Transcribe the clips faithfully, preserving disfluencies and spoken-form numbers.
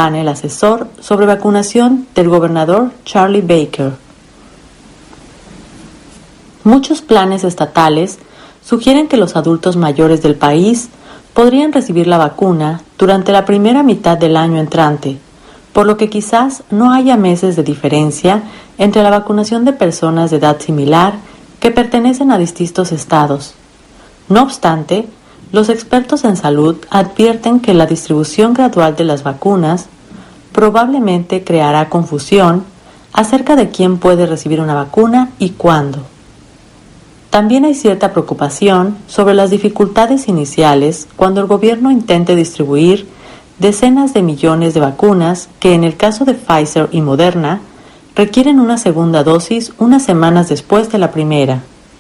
panel asesor sobre vacunación del gobernador Charlie Baker. Muchos planes estatales sugieren que los adultos mayores del país podrían recibir la vacuna durante la primera mitad del año entrante, por lo que quizás no haya meses de diferencia entre la vacunación de personas de edad similar que pertenecen a distintos estados. No obstante, los expertos en salud advierten que la distribución gradual de las vacunas probablemente creará confusión acerca de quién puede recibir una vacuna y cuándo. También hay cierta preocupación sobre las dificultades iniciales cuando el gobierno intente distribuir decenas de millones de vacunas que, en el caso de Pfizer y Moderna, requieren una segunda dosis unas semanas después de la primera.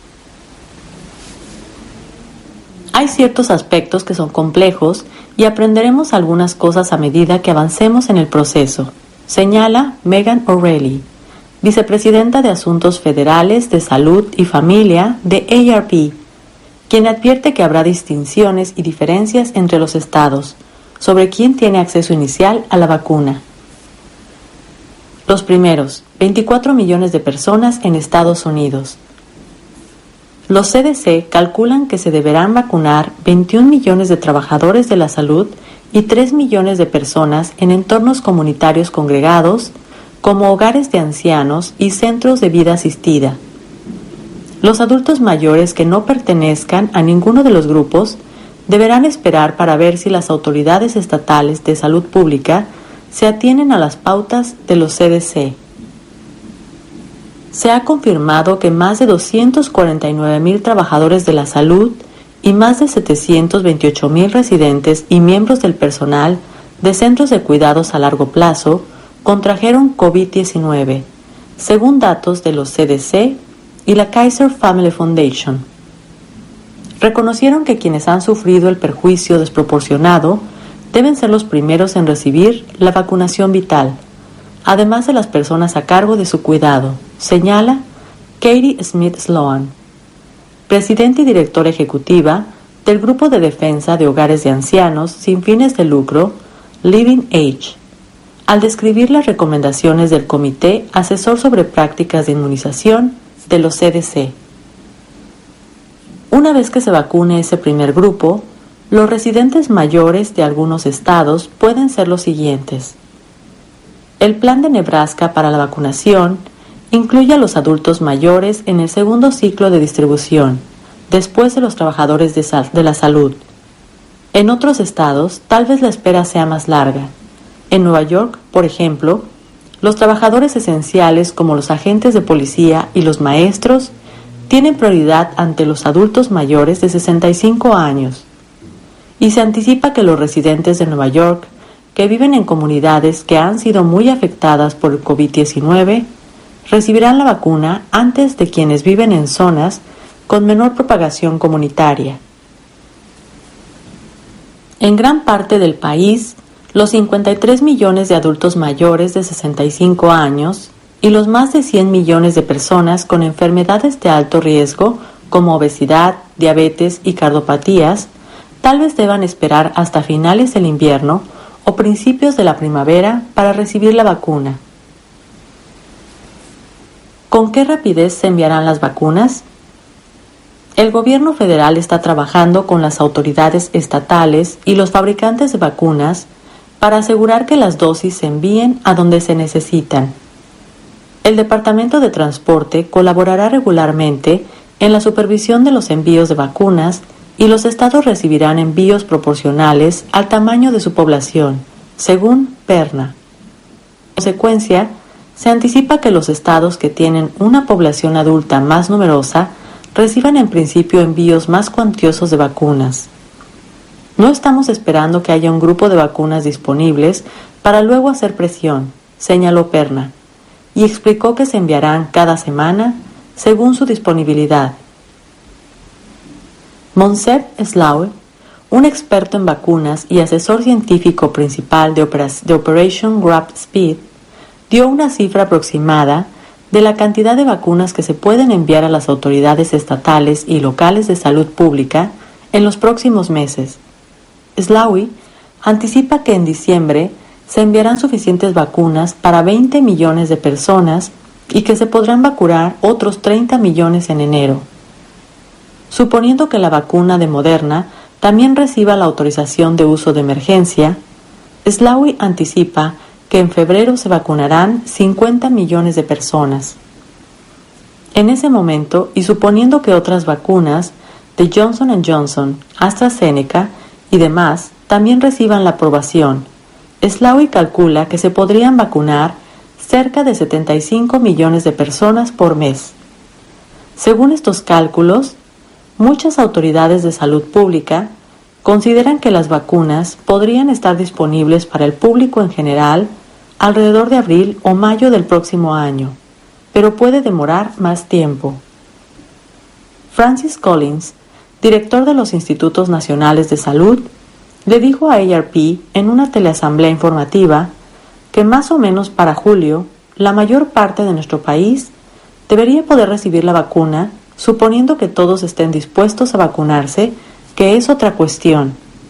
Hay ciertos aspectos que son complejos y aprenderemos algunas cosas a medida que avancemos en el proceso, señala Megan O'Reilly, vicepresidenta de Asuntos Federales de Salud y Familia de A A R P, quien advierte que habrá distinciones y diferencias entre los estados sobre quién tiene acceso inicial a la vacuna. Los primeros, veinticuatro millones de personas en Estados Unidos. Los C D C calculan que se deberán vacunar veintiún millones de trabajadores de la salud y tres millones de personas en entornos comunitarios congregados, como hogares de ancianos y centros de vida asistida. Los adultos mayores que no pertenezcan a ninguno de los grupos deberán esperar para ver si las autoridades estatales de salud pública se atienen a las pautas de los C D C. Se ha confirmado que más de doscientos cuarenta y nueve mil trabajadores de la salud y más de setecientos veintiocho mil residentes y miembros del personal de centros de cuidados a largo plazo contrajeron COVID diecinueve, según datos de los C D C y la Kaiser Family Foundation. Reconocieron que quienes han sufrido el perjuicio desproporcionado deben ser los primeros en recibir la vacunación vital, además de las personas a cargo de su cuidado, señala Katie Smith Sloan, presidenta y directora ejecutiva del Grupo de Defensa de Hogares de Ancianos sin fines de lucro, Living Age, al describir las recomendaciones del Comité Asesor sobre Prácticas de Inmunización de los C D C. Una vez que se vacune ese primer grupo, los residentes mayores de algunos estados pueden ser los siguientes. El plan de Nebraska para la vacunación incluye a los adultos mayores en el segundo ciclo de distribución, después de los trabajadores de, sal- de la salud. En otros estados, tal vez la espera sea más larga. En Nueva York, por ejemplo, los trabajadores esenciales como los agentes de policía y los maestros tienen prioridad ante los adultos mayores de sesenta y cinco años. Y se anticipa que los residentes de Nueva York que viven en comunidades que han sido muy afectadas por el COVID diecinueve recibirán la vacuna antes de quienes viven en zonas con menor propagación comunitaria. En gran parte del país, los cincuenta y tres millones de adultos mayores de sesenta y cinco años y los más de cien millones de personas con enfermedades de alto riesgo como obesidad, diabetes y cardiopatías tal vez deban esperar hasta finales del invierno o principios de la primavera para recibir la vacuna. ¿Con qué rapidez se enviarán las vacunas? El gobierno federal está trabajando con las autoridades estatales y los fabricantes de vacunas para asegurar que las dosis se envíen a donde se necesitan. El Departamento de Transporte colaborará regularmente en la supervisión de los envíos de vacunas y los estados recibirán envíos proporcionales al tamaño de su población, según Perna. En consecuencia, se anticipa que los estados que tienen una población adulta más numerosa reciban en principio envíos más cuantiosos de vacunas. No estamos esperando que haya un grupo de vacunas disponibles para luego hacer presión, señaló Perna, y explicó que se enviarán cada semana según su disponibilidad. Moncef Slaoui, un experto en vacunas y asesor científico principal de, Opera- de Operation Warp Speed, dio una cifra aproximada de la cantidad de vacunas que se pueden enviar a las autoridades estatales y locales de salud pública en los próximos meses. Slaoui anticipa que en diciembre se enviarán suficientes vacunas para veinte millones de personas y que se podrán vacunar otros treinta millones en enero. Suponiendo que la vacuna de Moderna también reciba la autorización de uso de emergencia, Slaoui anticipa que en febrero se vacunarán cincuenta millones de personas. En ese momento, y suponiendo que otras vacunas de Johnson and Johnson, AstraZeneca y demás también reciban la aprobación, Slaoui calcula que se podrían vacunar cerca de setenta y cinco millones de personas por mes. Según estos cálculos, muchas autoridades de salud pública consideran que las vacunas podrían estar disponibles para el público en general alrededor de abril o mayo del próximo año, pero puede demorar más tiempo. Francis Collins, director de los Institutos Nacionales de Salud, le dijo a A R P en una teleasamblea informativa que más o menos para julio la mayor parte de nuestro país debería poder recibir la vacuna, suponiendo que todos estén dispuestos a vacunarse, que es otra cuestión.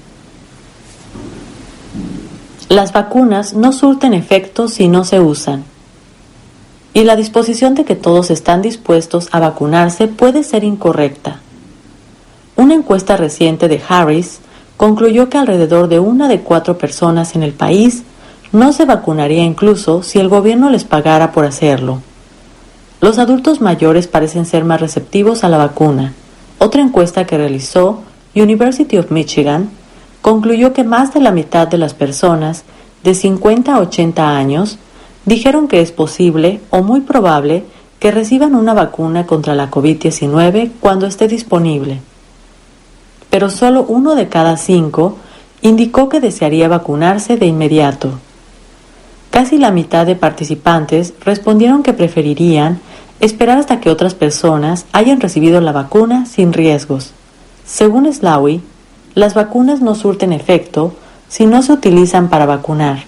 Las vacunas no surten efecto si no se usan. Y la disposición de que todos están dispuestos a vacunarse puede ser incorrecta. Una encuesta reciente de Harris concluyó que alrededor de una de cuatro personas en el país no se vacunaría incluso si el gobierno les pagara por hacerlo. Los adultos mayores parecen ser más receptivos a la vacuna. Otra encuesta que realizó University of Michigan concluyó que más de la mitad de las personas de cincuenta a ochenta años dijeron que es posible o muy probable que reciban una vacuna contra la COVID diecinueve cuando esté disponible. Pero solo uno de cada cinco indicó que desearía vacunarse de inmediato. Casi la mitad de participantes respondieron que preferirían esperar hasta que otras personas hayan recibido la vacuna sin riesgos. Según Slaoui, las vacunas no surten efecto si no se utilizan para vacunar.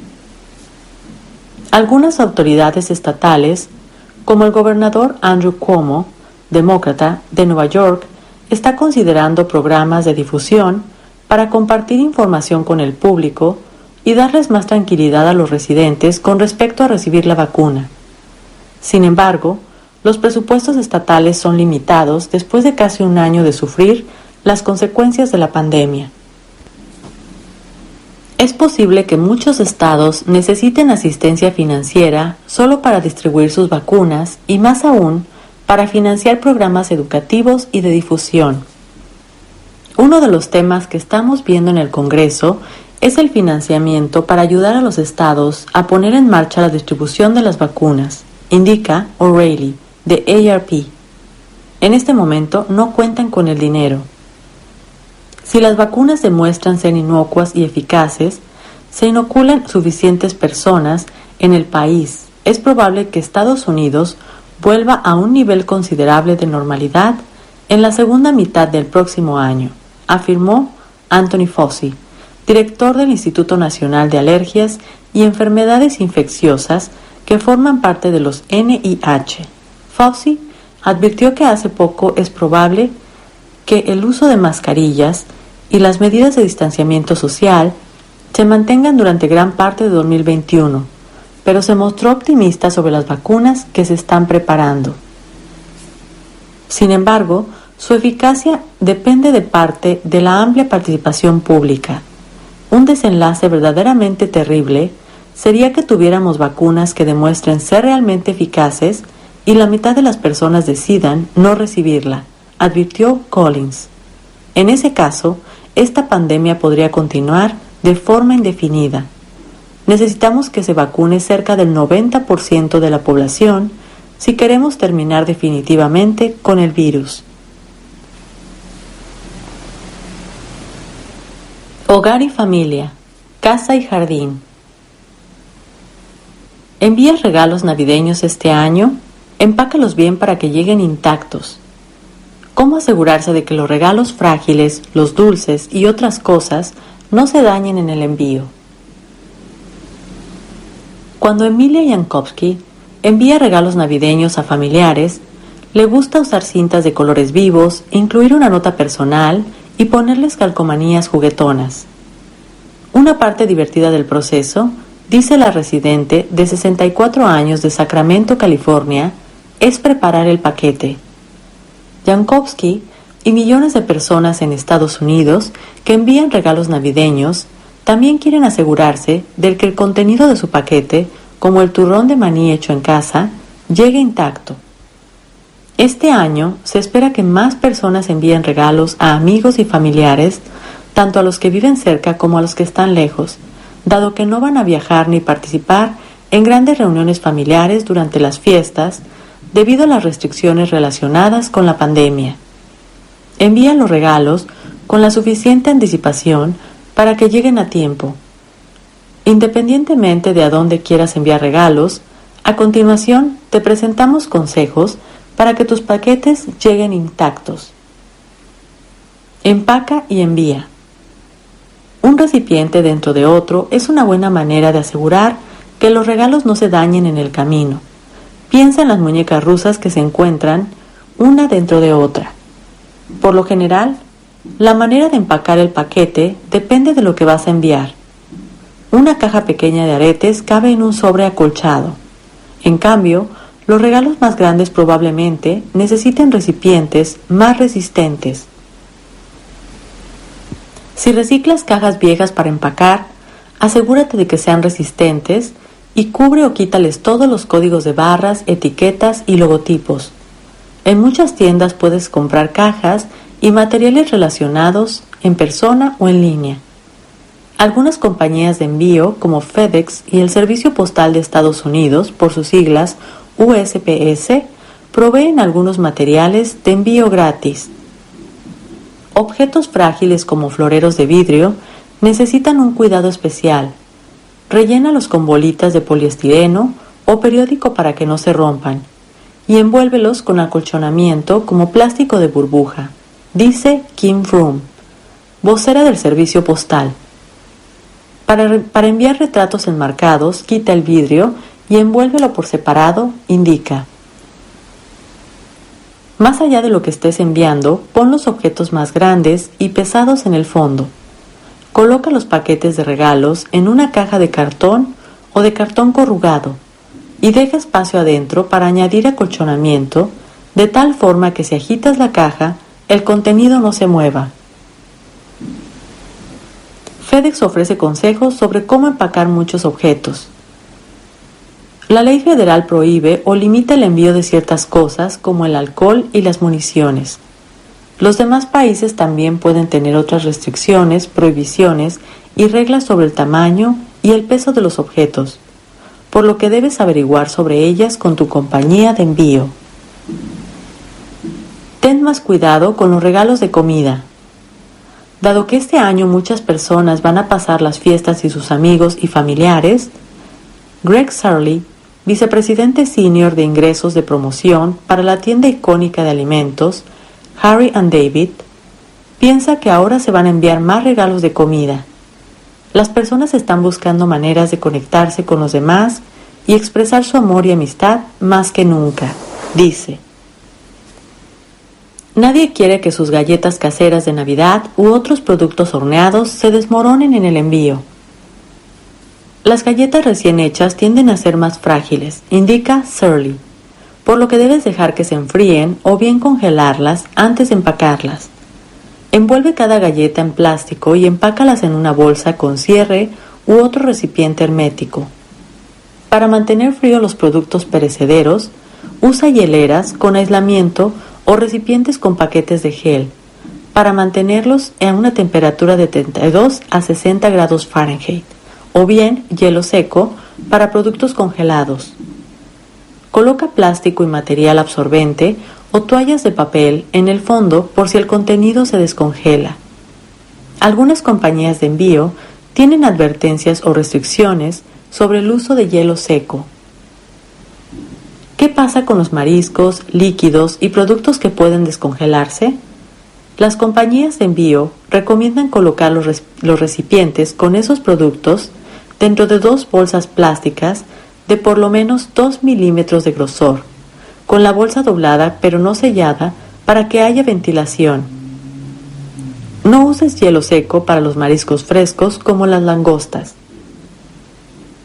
Algunas autoridades estatales, como el gobernador Andrew Cuomo, demócrata, de Nueva York, está considerando programas de difusión para compartir información con el público y darles más tranquilidad a los residentes con respecto a recibir la vacuna. Sin embargo, los presupuestos estatales son limitados después de casi un año de sufrir las consecuencias de la pandemia. Es posible que muchos estados necesiten asistencia financiera solo para distribuir sus vacunas y más aún para financiar programas educativos y de difusión. Uno de los temas que estamos viendo en el Congreso es el financiamiento para ayudar a los estados a poner en marcha la distribución de las vacunas, indica O'Reilly, de A R P. En este momento no cuentan con el dinero. Si las vacunas demuestran ser inocuas y eficaces, se inoculan suficientes personas en el país, es probable que Estados Unidos vuelva a un nivel considerable de normalidad en la segunda mitad del próximo año, afirmó Anthony Fauci, director del Instituto Nacional de Alergias y Enfermedades Infecciosas que forman parte de los N I H. Fauci advirtió que hace poco es probable que el uso de mascarillas y las medidas de distanciamiento social se mantengan durante gran parte de dos mil veintiuno, pero se mostró optimista sobre las vacunas que se están preparando. Sin embargo, su eficacia depende de parte de la amplia participación pública. Un desenlace verdaderamente terrible sería que tuviéramos vacunas que demuestren ser realmente eficaces y la mitad de las personas decidan no recibirla, advirtió Collins. En ese caso, esta pandemia podría continuar de forma indefinida. Necesitamos que se vacune cerca del noventa por ciento de la población si queremos terminar definitivamente con el virus. Hogar y familia, casa y jardín. ¿Envías regalos navideños este año? Empácalos bien para que lleguen intactos. ¿Cómo asegurarse de que los regalos frágiles, los dulces y otras cosas no se dañen en el envío? Cuando Emilia Jankowski envía regalos navideños a familiares, le gusta usar cintas de colores vivos, incluir una nota personal y ponerles calcomanías juguetonas. Una parte divertida del proceso dice la residente de sesenta y cuatro años de Sacramento, California, es preparar el paquete. Jankowski y millones de personas en Estados Unidos que envían regalos navideños también quieren asegurarse de que el contenido de su paquete, como el turrón de maní hecho en casa, llegue intacto. Este año se espera que más personas envíen regalos a amigos y familiares, tanto a los que viven cerca como a los que están lejos, dado que no van a viajar ni participar en grandes reuniones familiares durante las fiestas debido a las restricciones relacionadas con la pandemia. Envía los regalos con la suficiente anticipación para que lleguen a tiempo. Independientemente de a dónde quieras enviar regalos, a continuación te presentamos consejos para que tus paquetes lleguen intactos. Empaca y envía. Un recipiente dentro de otro es una buena manera de asegurar que los regalos no se dañen en el camino. Piensa en las muñecas rusas que se encuentran una dentro de otra. Por lo general, la manera de empacar el paquete depende de lo que vas a enviar. Una caja pequeña de aretes cabe en un sobre acolchado. En cambio, los regalos más grandes probablemente necesiten recipientes más resistentes. Si reciclas cajas viejas para empacar, asegúrate de que sean resistentes y cubre o quítales todos los códigos de barras, etiquetas y logotipos. En muchas tiendas puedes comprar cajas y materiales relacionados en persona o en línea. Algunas compañías de envío como FedEx y el Servicio Postal de Estados Unidos, por sus siglas U S P S, proveen algunos materiales de envío gratis. Objetos frágiles como floreros de vidrio necesitan un cuidado especial. Rellénalos con bolitas de poliestireno o periódico para que no se rompan y envuélvelos con acolchonamiento como plástico de burbuja, dice Kim Froome, vocera del servicio postal. Para, para enviar retratos enmarcados, quita el vidrio y envuélvelo por separado, indica. Más allá de lo que estés enviando, pon los objetos más grandes y pesados en el fondo. Coloca los paquetes de regalos en una caja de cartón o de cartón corrugado y deja espacio adentro para añadir acolchonamiento de tal forma que si agitas la caja, el contenido no se mueva. FedEx ofrece consejos sobre cómo empacar muchos objetos. La ley federal prohíbe o limita el envío de ciertas cosas como el alcohol y las municiones. Los demás países también pueden tener otras restricciones, prohibiciones y reglas sobre el tamaño y el peso de los objetos, por lo que debes averiguar sobre ellas con tu compañía de envío. Ten más cuidado con los regalos de comida. Dado que este año muchas personas van a pasar las fiestas y sus amigos y familiares, Greg Sarley, vicepresidente senior de ingresos de promoción para la tienda icónica de alimentos, Harry and David, piensa que ahora se van a enviar más regalos de comida. Las personas están buscando maneras de conectarse con los demás y expresar su amor y amistad más que nunca, dice. Nadie quiere que sus galletas caseras de Navidad u otros productos horneados se desmoronen en el envío. Las galletas recién hechas tienden a ser más frágiles, indica Surly, por lo que debes dejar que se enfríen o bien congelarlas antes de empacarlas. Envuelve cada galleta en plástico y empácalas en una bolsa con cierre u otro recipiente hermético. Para mantener frío los productos perecederos, usa hieleras con aislamiento o recipientes con paquetes de gel para mantenerlos a una temperatura de treinta y dos a sesenta grados Fahrenheit, o bien hielo seco para productos congelados. Coloca plástico y material absorbente o toallas de papel en el fondo por si el contenido se descongela. Algunas compañías de envío tienen advertencias o restricciones sobre el uso de hielo seco. ¿Qué pasa con los mariscos, líquidos y productos que pueden descongelarse? Las compañías de envío recomiendan colocar los, res- los recipientes con esos productos dentro de dos bolsas plásticas de por lo menos dos milímetros de grosor, con la bolsa doblada pero no sellada para que haya ventilación. No uses hielo seco para los mariscos frescos como las langostas.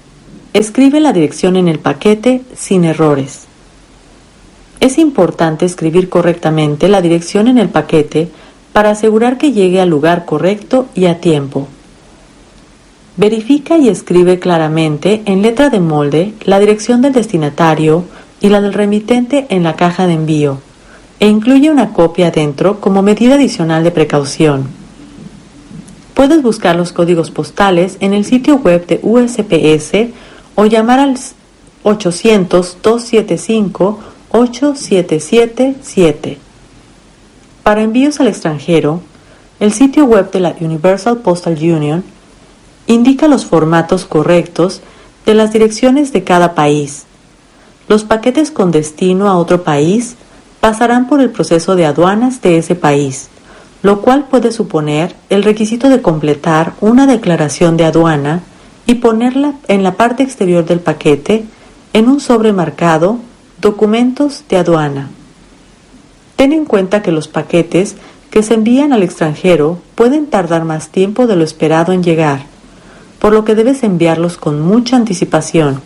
Escribe la dirección en el paquete sin errores. Es importante escribir correctamente la dirección en el paquete para asegurar que llegue al lugar correcto y a tiempo. Verifica y escribe claramente en letra de molde la dirección del destinatario y la del remitente en la caja de envío, e incluye una copia dentro como medida adicional de precaución. Puedes buscar los códigos postales en el sitio web de U S P S o llamar al ochocientos, dos setenta y cinco, ocho siete siete siete. Para envíos al extranjero, el sitio web de la Universal Postal Union indica los formatos correctos de las direcciones de cada país. Los paquetes con destino a otro país pasarán por el proceso de aduanas de ese país, lo cual puede suponer el requisito de completar una declaración de aduana y ponerla en la parte exterior del paquete en un sobre marcado Documentos de aduana. Ten en cuenta que los paquetes que se envían al extranjero pueden tardar más tiempo de lo esperado en llegar, por lo que debes enviarlos con mucha anticipación.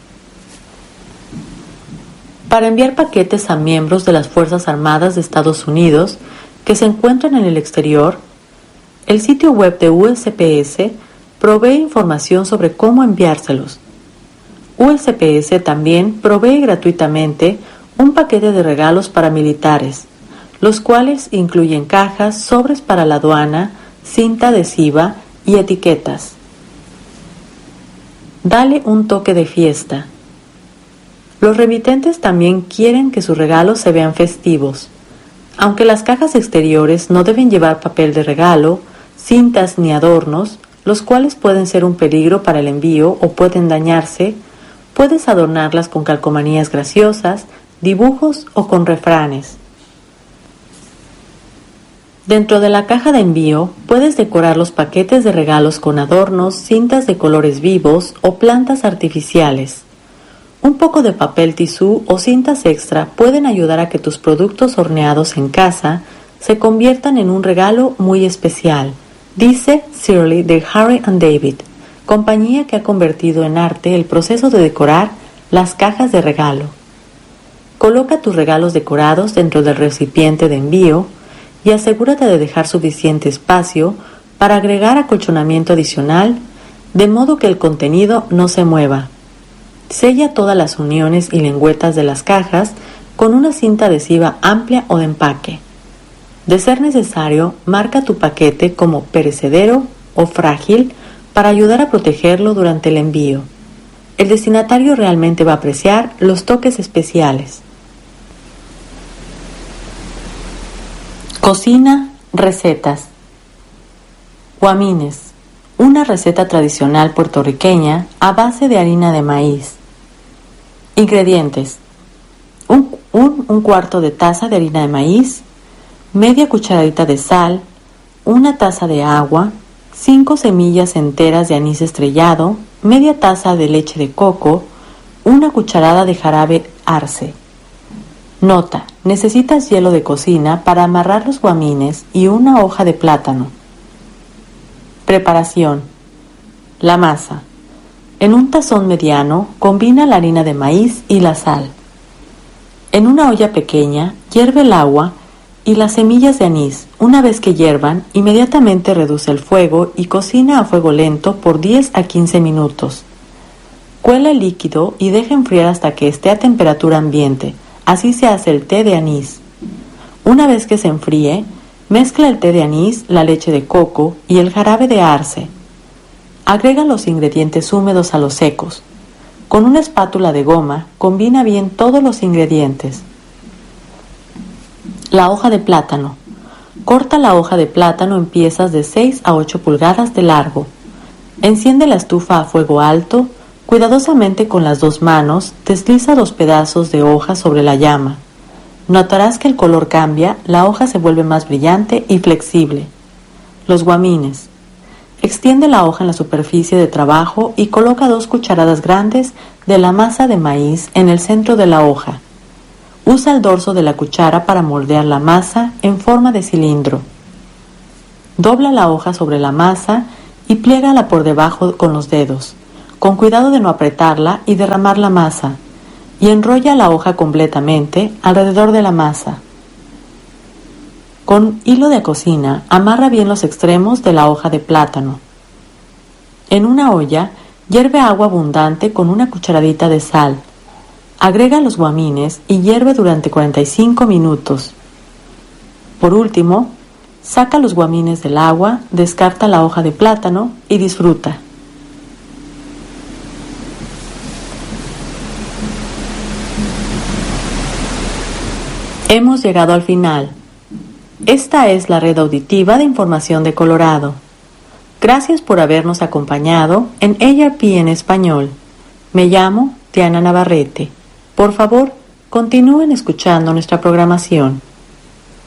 Para enviar paquetes a miembros de las Fuerzas Armadas de Estados Unidos que se encuentran en el exterior, el sitio web de U S P S provee información sobre cómo enviárselos. U S P S también provee gratuitamente un paquete de regalos para militares, los cuales incluyen cajas, sobres para la aduana, cinta adhesiva y etiquetas. Dale un toque de fiesta. Los remitentes también quieren que sus regalos se vean festivos. Aunque las cajas exteriores no deben llevar papel de regalo, cintas ni adornos, los cuales pueden ser un peligro para el envío o pueden dañarse, puedes adornarlas con calcomanías graciosas, dibujos o con refranes. Dentro de la caja de envío puedes decorar los paquetes de regalos con adornos, cintas de colores vivos o plantas artificiales. Un poco de papel tisú o cintas extra pueden ayudar a que tus productos horneados en casa se conviertan en un regalo muy especial, dice Shirley de Harry and David, compañía que ha convertido en arte el proceso de decorar las cajas de regalo. Coloca tus regalos decorados dentro del recipiente de envío y asegúrate de dejar suficiente espacio para agregar acolchonamiento adicional, de modo que el contenido no se mueva. Sella todas las uniones y lengüetas de las cajas con una cinta adhesiva amplia o de empaque. De ser necesario, marca tu paquete como perecedero o frágil para ayudar a protegerlo durante el envío. El destinatario realmente va a apreciar los toques especiales. Cocina, recetas. Guamines, una receta tradicional puertorriqueña a base de harina de maíz. Ingredientes: un, un, un cuarto de taza de harina de maíz, media cucharadita de sal, una taza de agua, cinco semillas enteras de anís estrellado, media taza de leche de coco, una cucharada de jarabe arce. Nota: necesitas hielo de cocina para amarrar los guamines y una hoja de plátano. Preparación: la masa. En un tazón mediano, combina la harina de maíz y la sal. En una olla pequeña, hierve el agua y las semillas de anís. Una vez que hiervan, inmediatamente reduce el fuego y cocina a fuego lento por diez a quince minutos. Cuela el líquido y deja enfriar hasta que esté a temperatura ambiente. Así se hace el té de anís. Una vez que se enfríe, mezcla el té de anís, la leche de coco y el jarabe de arce. Agrega los ingredientes húmedos a los secos. Con una espátula de goma, combina bien todos los ingredientes. La hoja de plátano. Corta la hoja de plátano en piezas de seis a ocho pulgadas de largo. Enciende la estufa a fuego alto. Cuidadosamente con las dos manos, desliza los pedazos de hoja sobre la llama. Notarás que el color cambia, la hoja se vuelve más brillante y flexible. Los guamines. Extiende la hoja en la superficie de trabajo y coloca dos cucharadas grandes de la masa de maíz en el centro de la hoja. Usa el dorso de la cuchara para moldear la masa en forma de cilindro. Dobla la hoja sobre la masa y pliégala por debajo con los dedos. con cuidado de no apretarla y derramar la masa, y enrolla la hoja completamente alrededor de la masa. Con hilo de cocina, amarra bien los extremos de la hoja de plátano. En una olla, hierve agua abundante con una cucharadita de sal. Agrega los guamines y hierve durante cuarenta y cinco minutos. Por último, saca los guamines del agua, descarta la hoja de plátano y disfruta. Hemos llegado al final. Esta es la red auditiva de información de Colorado. Gracias por habernos acompañado en A R P en español. Me llamo Diana Navarrete. Por favor, continúen escuchando nuestra programación.